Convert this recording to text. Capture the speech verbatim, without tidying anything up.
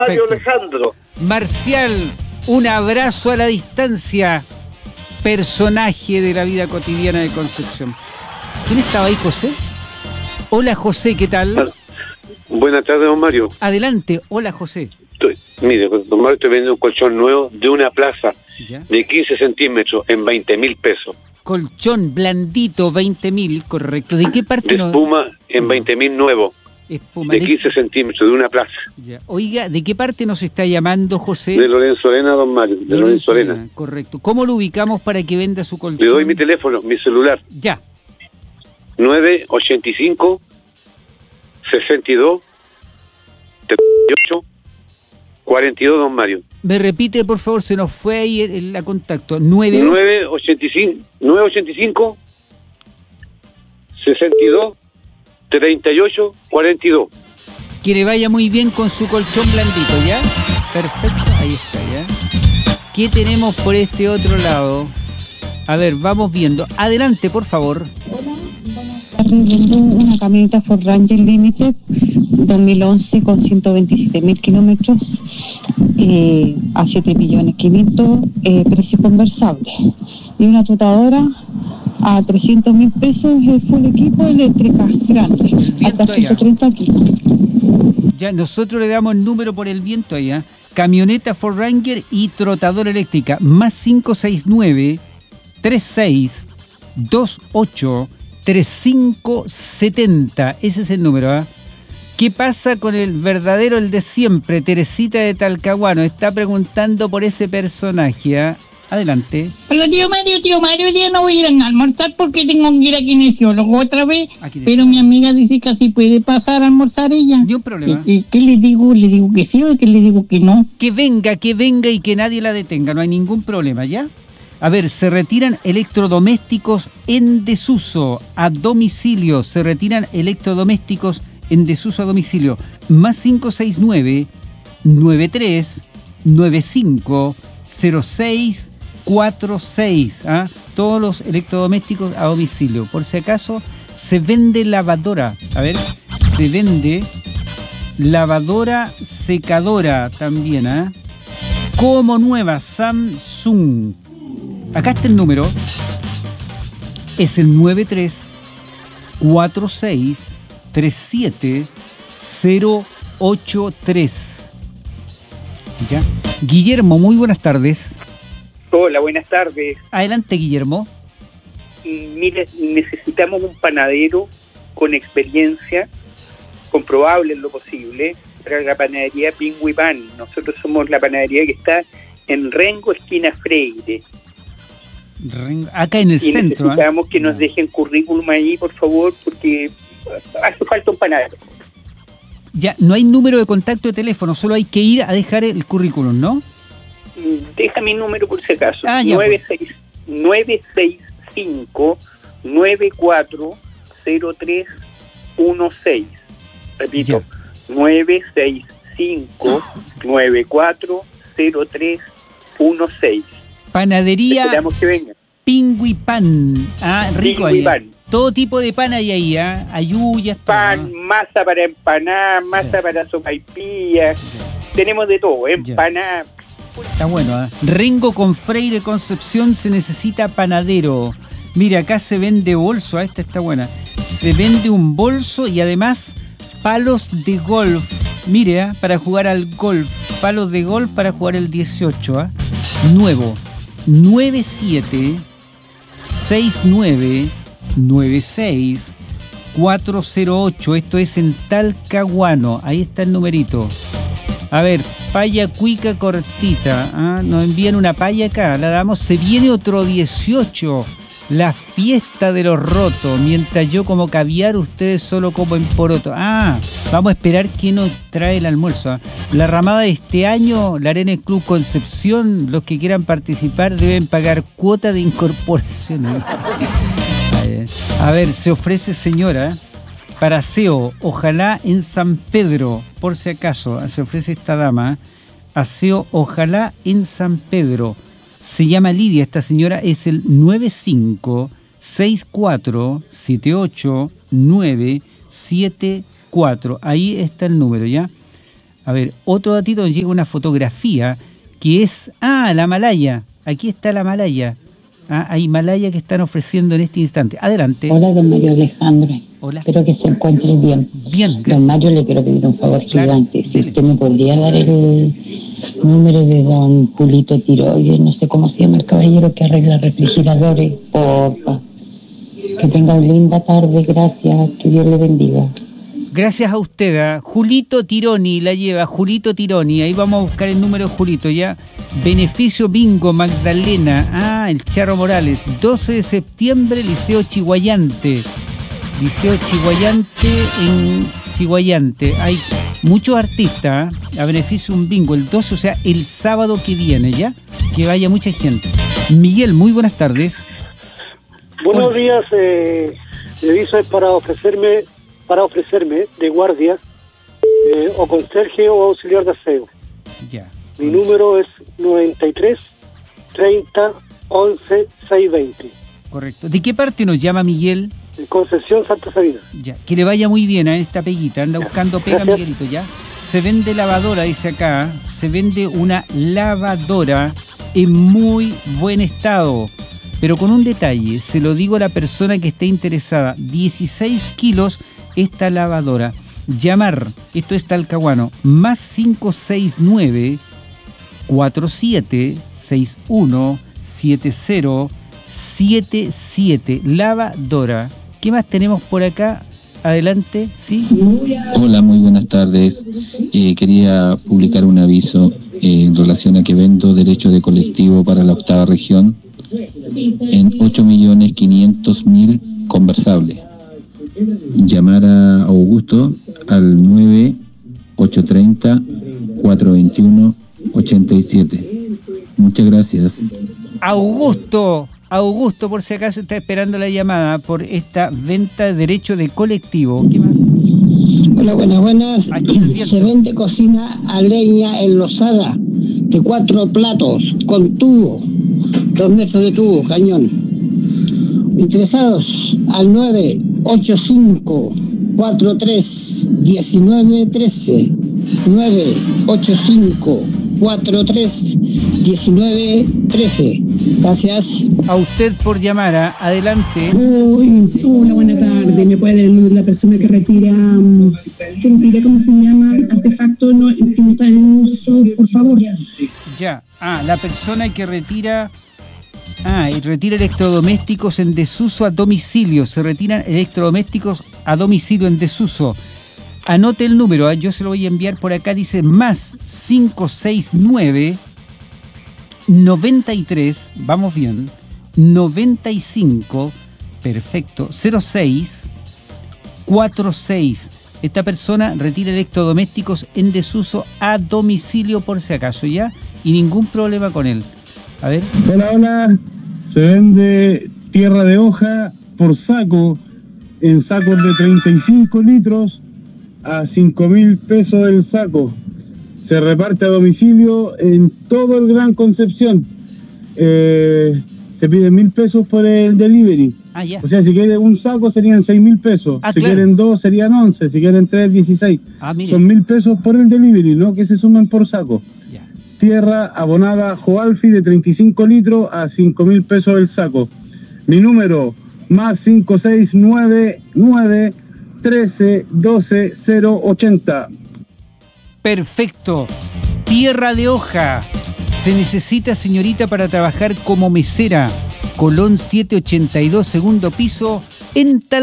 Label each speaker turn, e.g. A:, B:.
A: Mario Alejandro.
B: Marcial, un abrazo a la distancia, personaje de la vida cotidiana de Concepción. ¿Quién estaba ahí, José? Hola, José, ¿qué tal?
A: Buenas tardes, don Mario.
B: Adelante, hola, José.
A: Estoy, mire, don Mario, estoy vendiendo un colchón nuevo de una plaza
B: ¿Ya?
A: de quince centímetros en veinte mil pesos.
B: Colchón blandito, veinte mil, correcto. ¿De qué parte
A: De
B: no?
A: espuma en veinte mil nuevo.
B: Espuma.
A: De quince centímetros, de una plaza.
B: Ya. Oiga, ¿de qué parte nos está llamando, José?
A: De Lorenzo Arena, don Mario. De Lorenzo Arena.
B: Correcto. ¿Cómo lo ubicamos para que venda su colchón?
A: Le doy mi teléfono, mi celular.
B: Ya.
A: nueve ochenta y cinco, sesenta y dos, treinta y ocho, cuarenta y dos, don Mario.
B: Me repite, por favor, se nos fue ahí el, el, la contacto. nueve
A: ochenta y cinco, sesenta y dos, treinta y ocho, cuarenta y dos.
B: Que le vaya muy bien con su colchón blandito, ¿ya? Perfecto, ahí está, ¿ya? ¿Qué tenemos por este otro lado? A ver, vamos viendo. Adelante, por favor.
C: Hola, buenas tardes. Vendo una camioneta Ford Ranger Limited dos mil once con ciento veintisiete mil kilómetros eh, a siete millones quinientos, eh, precio conversable. Y una trotadora a trescientos mil pesos, el full equipo, eléctrica, grande, hasta ciento treinta kilos.
B: Ya, nosotros le damos el número por el viento allá. Camioneta Ford Ranger y trotadora eléctrica, más cinco seis nueve, tres seis, dos ocho, tres cinco siete cero. Ese es el número, ¿ah? ¿eh? ¿Qué pasa con el verdadero, el de siempre? Teresita de Talcahuano está preguntando por ese personaje, ¿eh? Adelante.
D: Hola, tío Mario, tío Mario, ya no voy a ir a almorzar porque tengo que ir a kinesiólogo otra vez, pero mi amiga dice que así puede pasar a almorzar ella.
B: Ni un problema.
D: ¿Qué, qué le digo? ¿Le digo que sí o que le digo que no?
B: Que venga, que venga y que nadie la detenga, no hay ningún problema, ¿ya? A ver, se retiran electrodomésticos en desuso a domicilio, se retiran electrodomésticos en desuso a domicilio, más cinco seis nueve, nueve tres, nueve cinco, cero seis cuatro seis, ¿ah? Todos los electrodomésticos a domicilio. Por si acaso, se vende lavadora. A ver, se vende lavadora secadora también, ¿ah? Como nueva, Samsung. Acá está el número. Es el nueve tres cuatro seis tres siete cero ocho tres. ¿Ya? Guillermo, muy buenas tardes.
E: Hola, buenas tardes.
B: Adelante, Guillermo.
E: Mire, necesitamos un panadero con experiencia, comprobable en lo posible, para la panadería Pingüi Pan. Nosotros somos la panadería que está en Rengo, esquina Freire.
B: Rengo, acá en el
E: y
B: centro.
E: Necesitamos
B: ¿eh?
E: que nos dejen currículum ahí, por favor, porque hace falta un panadero.
B: Ya, no hay número de contacto de teléfono, solo hay que ir a dejar el currículum, ¿no?
E: Deja mi número por si acaso.
B: Ah, ya,
E: nueve seis cinco, nueve cuatro cero tres uno seis. Repito, nueve seis cinco, nueve cuatro cero tres uno seis.
B: Panadería
E: Esperamos que venga.
B: Pingüi Pan. Ah, rico ahí.
E: Pan.
B: Todo tipo de pan hay ahí, ¿ah? ¿eh? Ayuyas,
E: pan,
B: todo.
E: Masa para empanar, masa ya. Para sopaipillas. Ya. Tenemos de todo, empanar.
B: Está bueno, ¿eh? Rengo con Freire Concepción se necesita panadero. Mira, acá se vende bolso, ¿eh? Esta está buena. Se vende un bolso y además palos de golf. Mire, ¿eh? Para jugar al golf. Palos de golf para jugar el dieciocho, ¿eh? Nuevo. nueve siete seis nueve nueve seis cuatro cero ocho. Esto es en Talcahuano. Ahí está el numerito. A ver, paya cuica cortita. ¿Ah? Nos envían una paya acá. La damos. Se viene otro dieciocho. La fiesta de los rotos. Mientras yo como caviar, ustedes solo como en poroto. Ah, vamos a esperar quién nos trae el almuerzo. ¿Ah? La ramada de este año, la Arena Club Concepción, los que quieran participar deben pagar cuota de incorporación. A ver, se ofrece, señora, para aseo, ojalá en San Pedro, por si acaso, se ofrece esta dama, aseo, ojalá en San Pedro. Se llama Lidia, esta señora, es el nueve cinco seis cuatro siete ocho nueve siete cuatro. Ahí está el número, ¿ya? A A ver, otro datito, nos llega una fotografía que es... Ah, la Malaya. Aquí está la Malaya. Ah, hay Malaya que están ofreciendo en este instante. Adelante.
F: Hola, don Mario Alejandro.
B: Hola.
F: Espero que se encuentre bien.
B: Bien, gracias.
F: Don Mario, le quiero pedir un favor
B: Claro,
F: gigante. Si
B: dile.
F: usted me podría dar el número de don Julito Tiroides, no sé cómo se llama el caballero que arregla refrigeradores, porfa. Que tenga una linda tarde, gracias. Que Dios le bendiga.
B: Gracias a usted, ¿eh? Julito Tironi la lleva, Julito Tironi. Ahí vamos a buscar el número de Julito, ¿ya? Beneficio Bingo, Magdalena. Ah, el Charro Morales. doce de septiembre, Liceo Chiguayante. Liceo Chiguayante en Chiguayante. Hay muchos artistas, ¿eh? A beneficio un bingo. El doce, o sea, el sábado que viene, ¿ya? Que vaya mucha gente. Miguel, muy buenas tardes.
G: Buenos
B: Hola.
G: días. Eh, le aviso es para ofrecerme... para ofrecerme de guardia eh, o conserje o auxiliar de aseo.
B: Ya.
G: Mi número es noventa y tres, treinta, once, seiscientos veinte.
B: Correcto. ¿De qué parte nos llama Miguel?
G: De Concepción Santa Sabina.
B: Ya. Que le vaya muy bien a esta peguita. Anda
G: Ya.
B: buscando pega,
G: Gracias.
B: Miguelito, ¿ya? Se vende lavadora, dice acá. Se vende una lavadora en muy buen estado. Pero con un detalle, se lo digo a la persona que esté interesada. dieciséis kilos esta lavadora. Llamar, esto es Talcahuano, más cinco seis nueve, cuatro siete seis uno, siete cero siete siete. Lavadora. ¿Qué más tenemos por acá? Adelante, ¿sí?
H: Hola, muy buenas tardes. Eh, quería publicar un aviso eh, en relación a que vendo derechos de colectivo para la octava región en ocho millones quinientos mil conversables. Llamar a Augusto al nueve ocho tres cero, cuatro dos uno, ocho siete. Muchas gracias.
B: Augusto, Augusto, por si acaso está esperando la llamada por esta venta de derecho de colectivo. ¿Qué más?
I: Hola, buenas, buenas.
B: Aquí el viento.
I: Se vende cocina a leña en Losada, de cuatro platos, con tubo, dos metros de tubo, cañón. Interesados al nueve ocho cinco, cuatro tres, uno nueve uno tres, nueve ocho cinco, cuatro tres, uno nueve uno tres. Gracias.
B: A usted por llamar, ¿ah? Adelante.
J: Uy, hola, buena tarde. ¿Me puede dar el número de la persona que retira, um, que retira, ¿cómo se llama? Artefacto no, que no está en uso, por favor.
B: Ya. Ah, la persona que retira... Ah, y retira electrodomésticos en desuso a domicilio. Se retiran electrodomésticos a domicilio en desuso. Anote el número, ¿eh? Yo se lo voy a enviar por acá. Dice más cinco seis nueve, noventa y tres, vamos bien, noventa y cinco, perfecto, cero seis, cuarenta y seis. Esta persona retira electrodomésticos en desuso a domicilio por si acaso, ¿ya? Y ningún problema con él. A ver.
K: Hola, hola. Se vende tierra de hoja por saco, en sacos de treinta y cinco litros a cinco mil pesos el saco. Se reparte a domicilio en todo el Gran Concepción. Eh, se pide mil pesos por el delivery.
B: Ah, ya.
K: O sea, si quieren un saco serían seis mil pesos.
B: Ah,
K: si
B: claro.
K: quieren dos serían once. Si quieren tres, dieciséis.
B: Ah, mire.
K: Son mil pesos por el delivery, no que se sumen por saco.
B: Ya.
K: Tierra abonada Joalfi de treinta y cinco litros a cinco mil pesos el saco. Mi número, más cinco seis nueve nueve trece doce cero ochenta.
B: Perfecto. Tierra de hoja. Se necesita, señorita, para trabajar como mesera. Colón setecientos ochenta y dos, segundo piso, en Tal